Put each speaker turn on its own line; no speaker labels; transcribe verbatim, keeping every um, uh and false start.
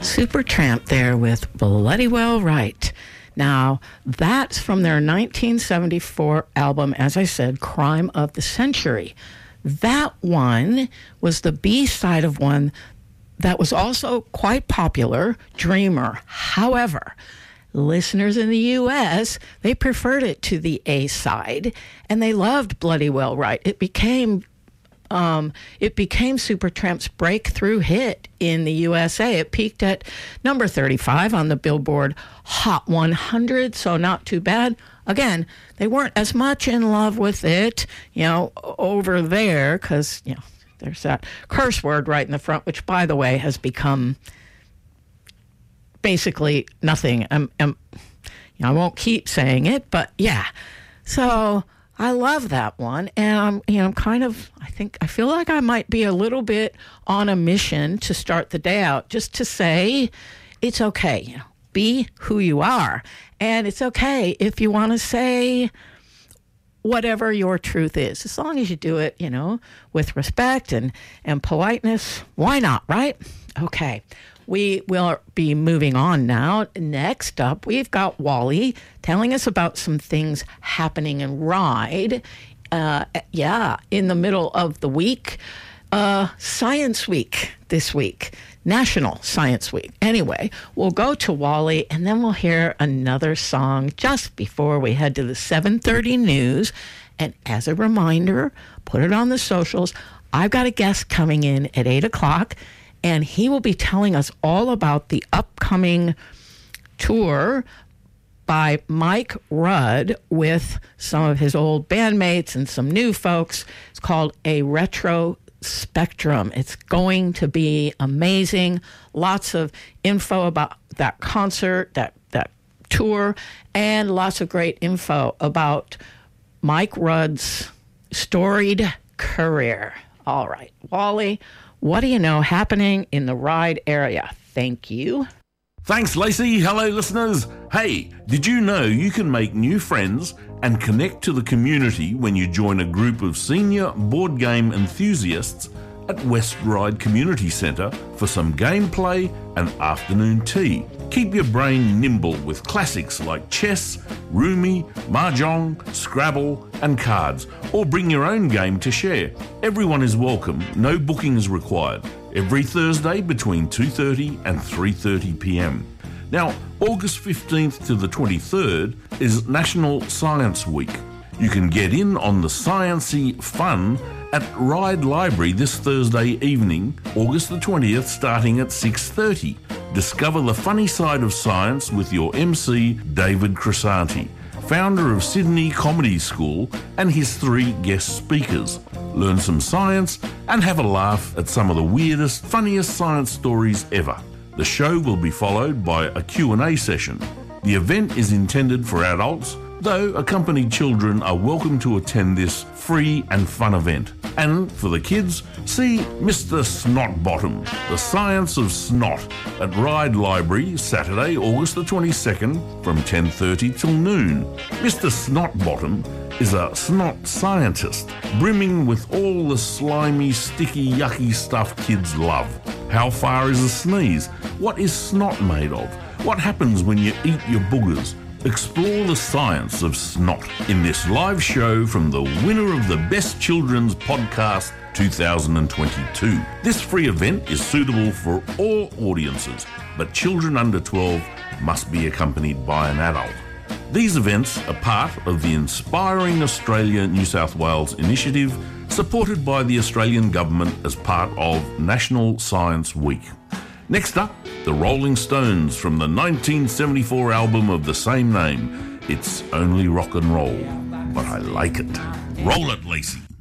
Supertramp there with Bloody Well Right. Now, that's from their nineteen seventy-four album, as I said, Crime of the Century. That one was the B-side of one that was also quite popular, Dreamer. However, listeners in the U S, they preferred it to the A-side, and they loved Bloody Well Right. It became Um, it became Supertramp's breakthrough hit in the U S A. It peaked at number thirty-five on the Billboard Hot one hundred, so not too bad. Again, they weren't as much in love with it, you know, over there, because, you know, there's that curse word right in the front, which, by the way, has become basically nothing. Um, um, you know, I won't keep saying it, but yeah. So I love that one, and I'm, you know, I'm kind of, I think, I feel like I might be a little bit on a mission to start the day out, just to say it's okay, you know, be who you are, and it's okay if you want to say whatever your truth is, as long as you do it, you know, with respect and, and politeness. Why not, right? Okay. We will be moving on now. Next up, we've got Wally telling us about some things happening in Ride. Uh, yeah, in the middle of the week. Uh, Science Week this week. National Science Week. Anyway, we'll go to Wally, and then we'll hear another song just before we head to the seven thirty news. And as a reminder, put it on the socials. I've got a guest coming in at eight o'clock. And he will be telling us all about the upcoming tour by Mike Rudd with some of his old bandmates and some new folks. It's called A Retro Spectrum. It's going to be amazing. Lots of info about that concert, that, that tour, and lots of great info about Mike Rudd's storied career. All right, Wally, what do you know happening in the Ride area? Thank you.
Thanks, Lacey. Hello, listeners. Hey, did you know you can make new friends and connect to the community when you join a group of senior board game enthusiasts at West Ride Community Centre for some gameplay and afternoon tea? Keep your brain nimble with classics like chess, Rumi, Mahjong, Scrabble and cards, or bring your own game to share. Everyone is welcome, no bookings required. Every Thursday between two thirty and three thirty p.m. Now, August fifteenth to the twenty-third is National Science Week. You can get in on the sciencey fun at Ride Library this Thursday evening, August the twentieth, starting at six thirty. Discover the funny side of science with your M C, David Crisanti, founder of Sydney Comedy School, and his three guest speakers. Learn some science and have a laugh at some of the weirdest, funniest science stories ever. The show will be followed by a Q and A session. The event is intended for adults, though accompanied children are welcome to attend this free and fun event. And for the kids, see Mister Snotbottom, the science of snot, at Ride Library, Saturday, August the twenty-second, from ten thirty till noon. Mister Snotbottom is a snot scientist, brimming with all the slimy, sticky, yucky stuff kids love. How far is a sneeze? What is snot made of? What happens when you eat your boogers? Explore the science of snot in this live show from the winner of the Best Children's Podcast two thousand twenty-two. This free event is suitable for all audiences, but children under twelve must be accompanied by an adult. These events are part of the Inspiring Australia New South Wales initiative, supported by the Australian Government as part of National Science Week. Next up, the Rolling Stones from the nineteen seventy-four album of the same name. It's only rock and roll, but I like it. Roll it, Lacey.